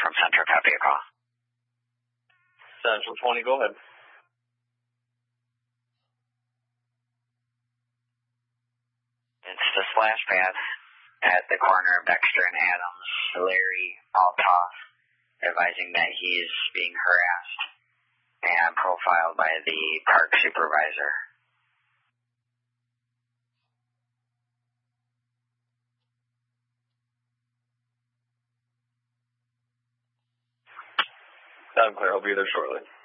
from Central, copy your call. Central 20, go ahead. It's the splash pad at the corner of Dexter and Adams. Larry Altoff advising that he is being harassed and profiled by the park supervisor. Sound clear. I'll be there shortly.